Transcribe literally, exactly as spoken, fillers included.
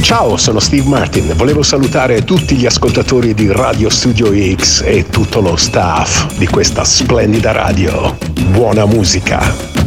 Ciao, sono Steve Martin. Volevo salutare tutti gli ascoltatori di Radio Studio X e tutto lo staff di questa splendida radio. Buona musica!